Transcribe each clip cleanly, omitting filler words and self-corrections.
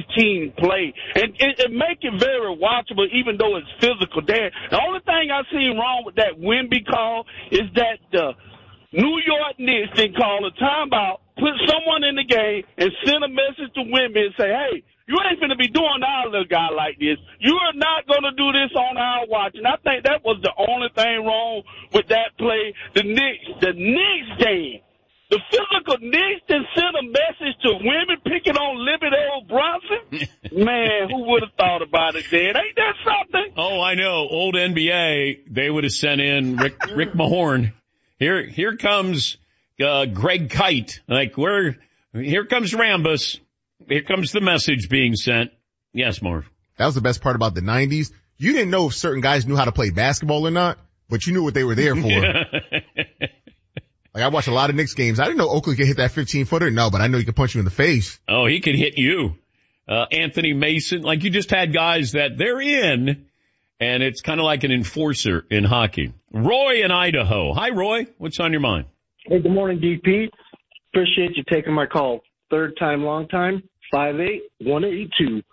these teams play. And it make it very watchable, even though it's physical there. The only thing I see wrong with that Wemby call is that the New York Knicks didn't call a timeout, put someone in the game, and send a message to Wemby and say, hey, you ain't finna be doing our little guy like this. You are not going to do this on our watch. And I think that was the only thing wrong with that play. The Knicks game. The physical Knicks that sent a message to women picking on Liberty Bronson? Man, who would have thought about it then? Ain't that something? Oh, I know. Old NBA, they would have sent in Rick Mahorn. Here comes Greg Kite. Here comes Rambus. Here comes the message being sent. Yes, Marv. That was the best part about the 90s. You didn't know if certain guys knew how to play basketball or not, but you knew what they were there for. Like, I watched a lot of Knicks games. I didn't know Oakley could hit that 15-footer. No, but I know he could punch you in the face. Oh, he could hit you. Anthony Mason. Like, you just had guys that they're in, and it's kind of like an enforcer in hockey. Roy in Idaho. Hi, Roy. What's on your mind? Hey, good morning, DP. Appreciate you taking my call. Third time, long time. 58182.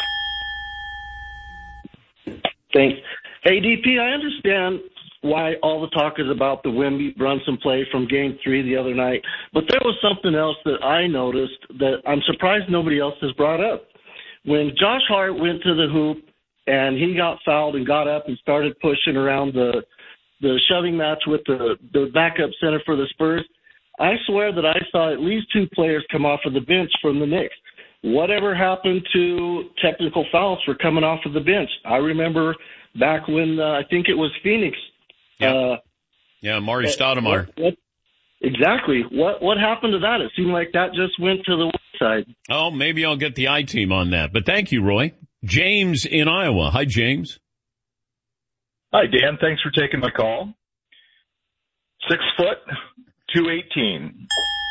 Thanks. Hey, DP, I understand why all the talk is about the Wemby Brunson play from Game 3 the other night, but there was something else that I noticed that I'm surprised nobody else has brought up. When Josh Hart went to the hoop and he got fouled and got up and started pushing around the shoving match with the backup center for the Spurs, I swear that I saw at least two players come off of the bench from the Knicks. Whatever happened to technical fouls for coming off of the bench? I remember back when I think it was Phoenix. Marty Stoudemire. Exactly. What happened to that? It seemed like that just went to the wayside. Oh, maybe I'll get the I-team on that. But thank you, Roy. James in Iowa. Hi, James. Hi, Dan. Thanks for taking my call. 6 foot, 218.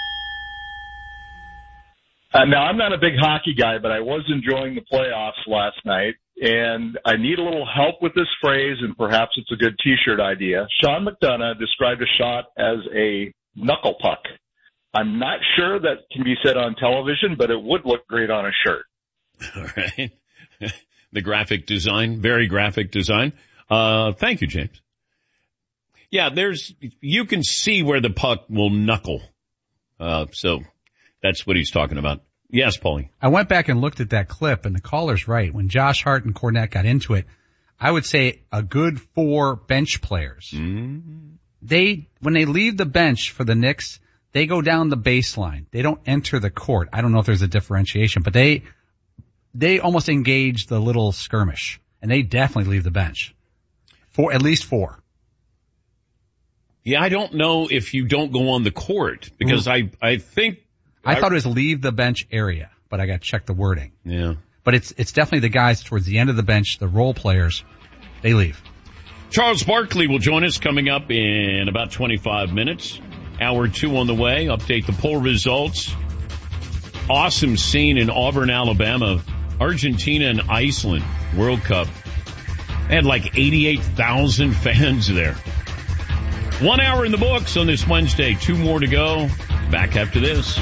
Now, I'm not a big hockey guy, but I was enjoying the playoffs last night, and I need a little help with this phrase, and perhaps it's a good T-shirt idea. Sean McDonough described a shot as a knuckle puck. I'm not sure that can be said on television, but it would look great on a shirt. All right. The graphic design, very graphic design. Thank you, James. Yeah, you can see where the puck will knuckle. So that's what he's talking about. Yes, Paulie. I went back and looked at that clip, and the caller's right. When Josh Hart and Cornette got into it, I would say a good 4 bench players. Mm-hmm. When they leave the bench for the Knicks, they go down the baseline. They don't enter the court. I don't know if there's a differentiation, but they almost engage the little skirmish, and they definitely leave the bench. At least 4. Yeah, I don't know if you don't go on the court, because I think I thought it was leave the bench area, but I got to check the wording. Yeah. But it's definitely the guys towards the end of the bench, the role players, they leave. Charles Barkley will join us coming up in about 25 minutes. Hour 2 on the way. Update the poll results. Awesome scene in Auburn, Alabama. Argentina and Iceland World Cup. They had like 88,000 fans there. 1 hour in the books on this Wednesday. 2 more to go. Back after this.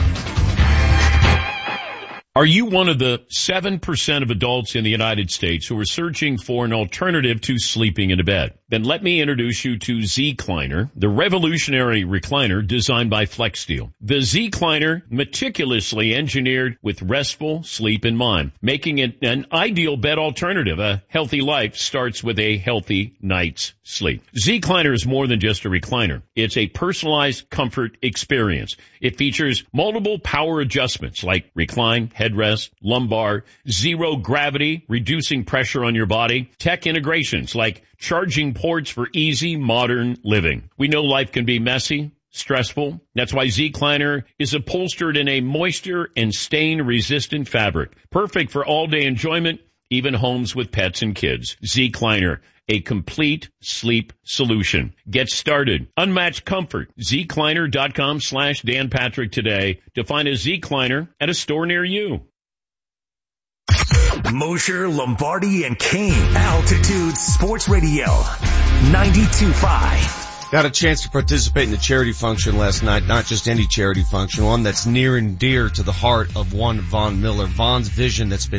Are you one of the 7% of adults in the United States who are searching for an alternative to sleeping in a bed? Then let me introduce you to Zecliner, the revolutionary recliner designed by FlexSteel. The Zecliner, meticulously engineered with restful sleep in mind, making it an ideal bed alternative. A healthy life starts with a healthy night's sleep. Zecliner is more than just a recliner. It's a personalized comfort experience. It features multiple power adjustments like recline, headrest, lumbar, zero gravity, reducing pressure on your body, tech integrations like charging ports for easy modern living. We know life can be messy, stressful. That's why Zecliner is upholstered in a moisture and stain resistant fabric. Perfect for all day enjoyment, even homes with pets and kids. Zecliner, a complete sleep solution. Get started. Unmatched comfort. Zecliner.com/Dan Patrick today to find a Zecliner at a store near you. Mosher, Lombardi, and Kane. Altitude Sports Radio. 92.5. Got a chance to participate in the charity function last night. Not just any charity function, one that's near and dear to the heart of one Von Miller. Von's vision that's been